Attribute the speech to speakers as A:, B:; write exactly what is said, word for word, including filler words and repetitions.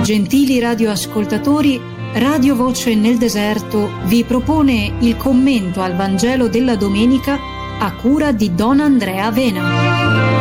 A: Gentili radioascoltatori, Radio Voce nel Deserto vi propone il commento al Vangelo della domenica a cura di Don Andrea Avena.